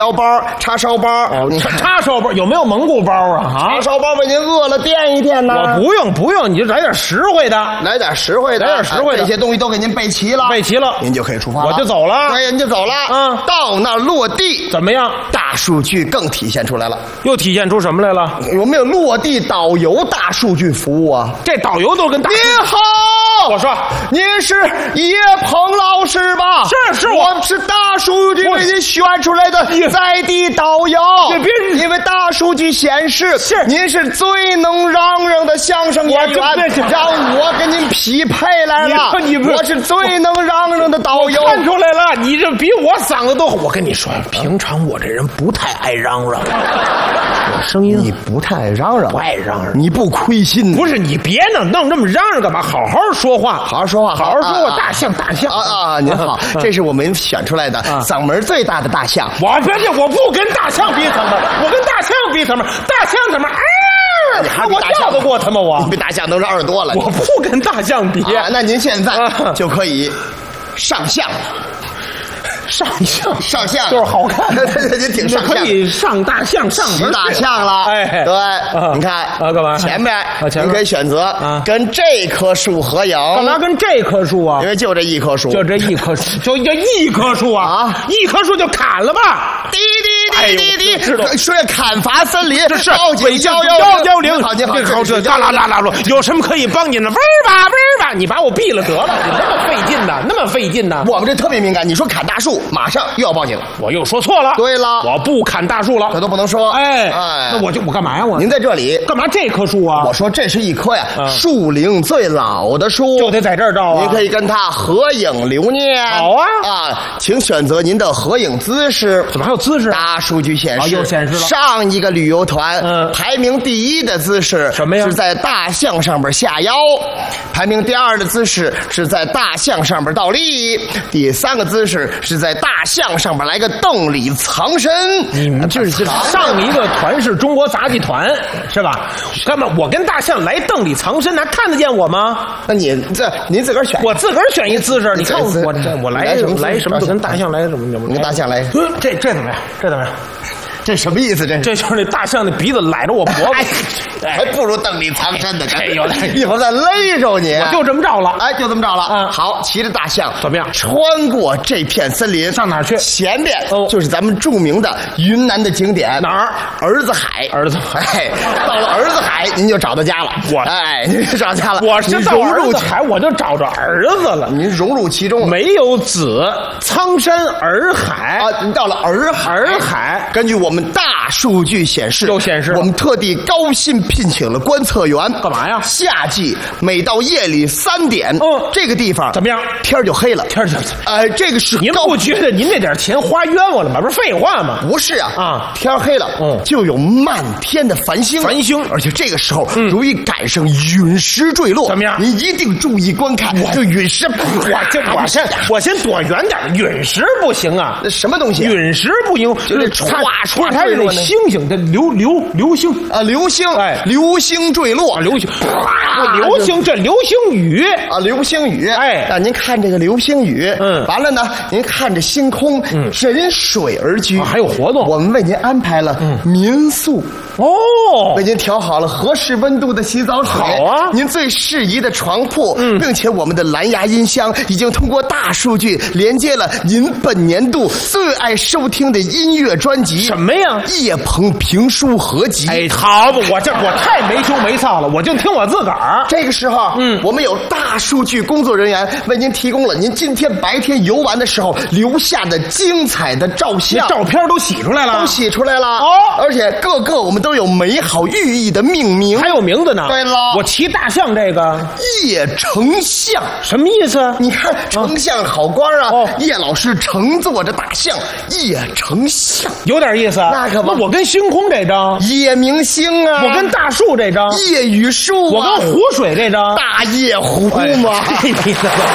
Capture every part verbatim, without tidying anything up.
腰包、叉烧包， 哦，叉叉烧包有没有蒙古包啊？啊， 叉烧包为您饿了垫一垫呢。 我不用不用，你就来点实惠的， 来点实惠的， 来点实惠的， 这些东西都给您备齐了， 备齐了， 您就可以出发了。 我就走了， 对，您就走了。 嗯， 到那儿落地怎么样？ 大数据更体现出来了， 又体现出什么来了？ 有没有落地导游大数据服务啊？ 这导游都跟大。 您好， 我说您是叶鹏老师吧？ 是是我， 我是大数据为您选出来的在地导游。 别因为大数据显示， 是您是最能嚷嚷的相声演员，让我跟您匹配来了。 你你我是最能嚷嚷的导游。 看出来了，你这比我嗓子都好。我跟你说，平常我这人不太爱嚷嚷，我声音你不太爱嚷嚷， 不爱嚷嚷， 你不亏心。 不是你别弄弄这么嚷嚷干嘛？好好说话， 好好说话， 好好说话。大象，大象啊啊！您好，这是我们选出来的嗓门最大的大象。 我别介，我不跟大象比嗓门，我跟大象比嗓门，大象怎么？哎， 你还比我大象跳得过他吗？我你比大象都是耳朵了。 我不跟大象比。 啊，那您现在就可以上象了。 上象上象就是好看， 您挺上可以上大象上骑大象了。 哎， 对， 啊、 你看啊，干嘛？ 前面啊，前面您可以选择啊， 跟这棵树合影。 干嘛跟这棵树啊？ 因为就这一棵树， 就这一棵树，就这一棵树啊， 啊一棵树就砍了吧。 滴滴滴滴滴，知道说砍伐森林， 这是报警幺幺幺零。 好，你好， 好，这啦啦啦啦啦，有什么可以帮您的？嗡吧嗡吧，你把我毙了得了，你那么费劲呢，那么费劲呢？ 我们这特别敏感，你说砍大树，马上又要报警。 我又说错了。 对了， 我不砍大树了， 这都不能说。 哎哎， 那我就我干嘛呀？我您在这里干嘛？这棵树啊？ 我说这是一棵呀，树龄最老的树， 就得在这儿照啊。 您可以跟它合影留念。 好啊啊，请选择您的合影姿势。 怎么还有姿势？ 大数据显示， 又显示了上一个旅游团， 嗯， 排名第一的姿势什么呀？ 是在大象上边下腰。排名第二的姿势是在大象上边倒立。第三个姿势是在大象上边来个邓里藏身。 你们这是上一个团是中国杂技团是吧？干嘛？我跟大象来邓里藏身，还看得见我吗？ 那你这您自个儿选， 我自个儿选一姿势。你看我我我来什么来什么就跟大象来什么什么？ 你跟大象来， 这这怎么样？这怎么样？ 这什么意思？这这就是那大象的鼻子揽着我脖子， 还不如邓里藏身呢。 哎呦， 一会儿再勒着你。 我就这么着了， 哎，就这么着了。 嗯， 好，骑着大象怎么样？ 穿过这片森林， 上哪儿去？ 前面就是咱们著名的云南的景点， 哪儿？ 儿子海。 儿子海，到了儿子海，您就找到家了。 我哎，您就找家了。 我是到儿子海，我就找着儿子了。 您融入其中， 没有子，苍山洱海啊！您到了洱海， 洱海， 根据我们大数据显示， 又显示我们特地高薪聘请了观测员， 干嘛呀？ 夏季每到夜里三点， 嗯， 这个地方怎么样？ 天就黑了， 天就呃，这个是您不觉得您那点钱花冤枉了吗？不是废话吗？ 不是啊， 啊， 天黑了，嗯，就有漫天的繁星， 繁星， 而且这个时候容易赶上陨石坠落， 怎么样？ 你一定注意观看，这陨石， 我这我先我先躲远点，陨石不行啊， 那什么东西？ 陨石不行， 就是歘歘它是那星星的流流流星啊，流星， 哎， 流星坠落， 流星，哇，流星这流星雨啊，流星雨， 哎， 让您看这个流星雨， 嗯， 完了呢，您看着星空，嗯，枕水而居， 还有活动， 我们为您安排了民宿。 哦， 为您调好了合适温度的洗澡水， 好啊！ 您最适宜的床铺，嗯，并且我们的蓝牙音箱已经通过大数据连接了您本年度最爱收听的音乐专辑。 什么呀？ 叶鹏评书合集。 哎，好吧，我这我太没羞没臊了，我就听我自个儿。 这个时候，嗯，我们有大数据工作人员为您提供了您今天白天游玩的时候留下的精彩的照相， 照片都洗出来了， 都洗出来了哦， 而且个个我们都有美好寓意的命名， 还有名字呢。 对了， 我骑大象这个叶丞相什么意思？ 你看丞相好官啊， 哦， 叶老师乘坐着大象，叶丞相有点意思。 那可不， 我跟星空这张叶明星啊， 我跟大树这张叶雨树啊， 我跟湖水这张大叶湖嘛。 哎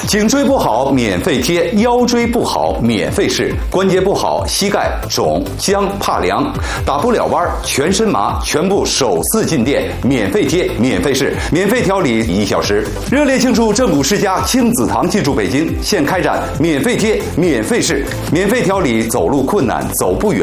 颈椎不好免费贴，腰椎不好免费试，关节不好膝盖肿僵怕凉，打不了弯全身麻，全部首次进店免费贴免费试，免费调理一小时。热烈庆祝正骨世家亲子堂进驻北京，现开展免费贴免费试，免费调理走路困难走不远